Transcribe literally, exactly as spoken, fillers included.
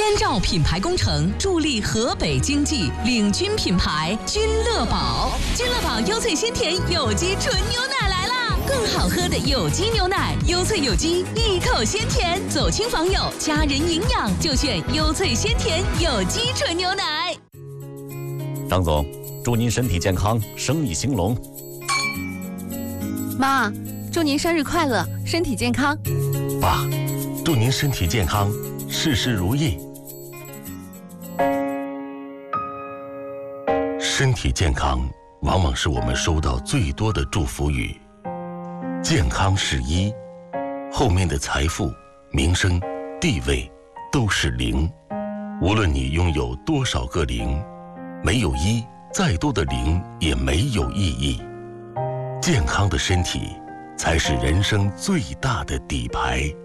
燕赵品牌工程助力河北经济，领军品牌君乐宝。君乐宝优萃鲜甜有机纯牛奶来啦！更好喝的有机牛奶，优萃有机，一口鲜甜，走亲访友，家人营养就选优萃鲜甜有机纯牛奶。 张总，祝您身体健康，生意兴隆。 妈，祝您生日快乐，身体健康。 爸，祝您身体健康，事事如意。身体健康往往是我们收到最多的祝福语。健康是一，后面的财富、名声、地位都是零。无论你拥有多少个零，没有一，再多的零也没有意义。健康的身体才是人生最大的底牌。